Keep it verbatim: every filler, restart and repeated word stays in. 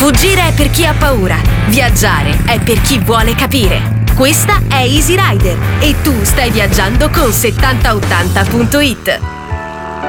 Fuggire è per chi ha paura, viaggiare è per chi vuole capire. Questa è Easy Rider e tu stai viaggiando con settanta ottanta punto it.